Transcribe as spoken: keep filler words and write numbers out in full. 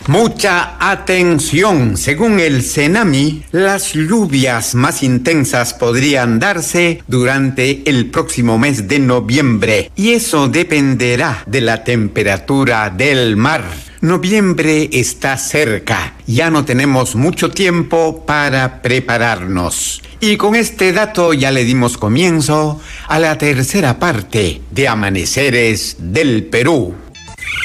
Mucha atención. Según el CENAMI, las lluvias más intensas podrían darse durante el próximo mes de noviembre, y eso dependerá de la temperatura del mar. Noviembre está cerca, ya no tenemos mucho tiempo para prepararnos. Y con este dato ya le dimos comienzo a la tercera parte de Amaneceres del Perú.